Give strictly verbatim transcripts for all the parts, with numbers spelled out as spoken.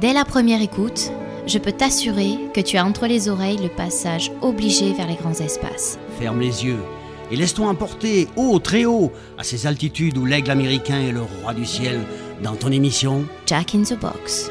Dès la première écoute, je peux t'assurer que tu as entre les oreilles le passage obligé vers les grands espaces. Ferme les yeux et laisse-toi emporter haut, très haut, à ces altitudes où l'aigle américain est le roi du ciel, dans ton émission Jack in the Box.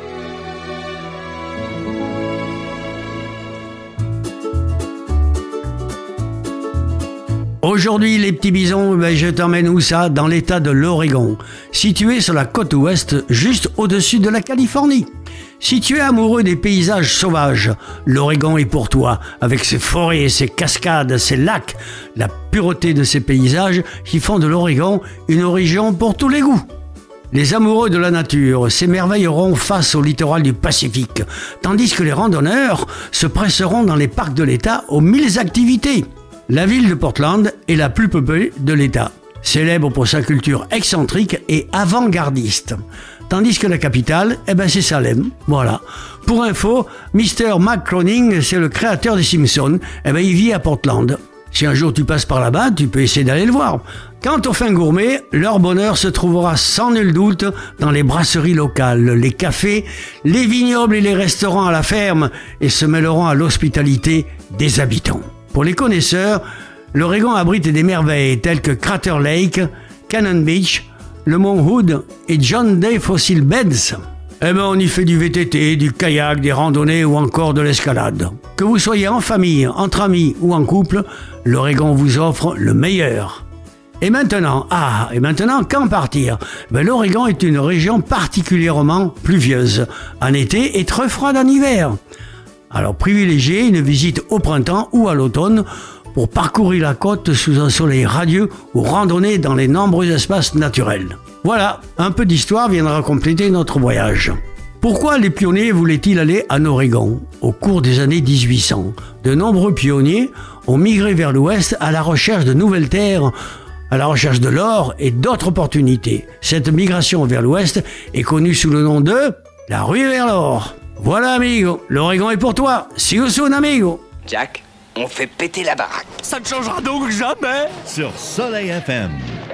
Aujourd'hui, les petits bisons, ben, je t'emmène où ça? Dans l'état de l'Oregon, situé sur la côte ouest, juste au-dessus de la Californie. Si tu es amoureux des paysages sauvages, l'Oregon est pour toi, avec ses forêts, ses cascades, ses lacs, la pureté de ces paysages qui font de l'Oregon une région pour tous les goûts. Les amoureux de la nature s'émerveilleront face au littoral du Pacifique, tandis que les randonneurs se presseront dans les parcs de l'État aux mille activités. La ville de Portland est la plus peuplée de l'État, célèbre pour sa culture excentrique et avant-gardiste. Tandis que la capitale, eh ben c'est Salem, voilà. Pour info, mister Matt Groening, c'est le créateur des Simpsons, eh ben il vit à Portland. Si un jour tu passes par là-bas, tu peux essayer d'aller le voir. Quant aux fins gourmets, leur bonheur se trouvera sans nul doute dans les brasseries locales, les cafés, les vignobles et les restaurants à la ferme, et se mêleront à l'hospitalité des habitants. Pour les connaisseurs, l'Oregon abrite des merveilles telles que Crater Lake, Cannon Beach, le mont Hood et John Day Fossil Beds. Eh ben on y fait du V T T, du kayak, des randonnées ou encore de l'escalade. Que vous soyez en famille, entre amis ou en couple, l'Oregon vous offre le meilleur. Et maintenant, ah, et maintenant, quand partir? Ben l'Oregon est une région particulièrement pluvieuse en été et très froide en hiver. Alors privilégiez une visite au printemps ou à l'automne pour parcourir la côte sous un soleil radieux ou randonner dans les nombreux espaces naturels. Voilà, un peu d'histoire viendra compléter notre voyage. Pourquoi les pionniers voulaient-ils aller en Oregon? Au cours des années dix-huit cents, de nombreux pionniers ont migré vers l'ouest à la recherche de nouvelles terres, à la recherche de l'or et d'autres opportunités. Cette migration vers l'ouest est connue sous le nom de la ruée vers l'or. Voilà, amigo, l'Oregon est pour toi. See you soon, amigo. Jack, on fait péter la baraque. Ça ne changera donc jamais. Sur Soleil F M.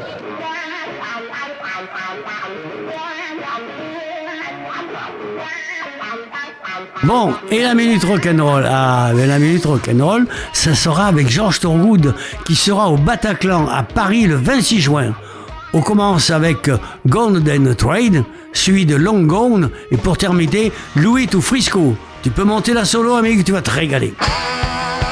Bon, et la minute rock'n'roll? Ah, mais la minute rock'n'roll, ça sera avec George Thorogood, qui sera au Bataclan à Paris le vingt-six juin. On commence avec Golden Trade, suivi de Long Gone, et pour terminer, Louis to Frisco. Tu peux monter la solo, amigo, tu vas te régaler.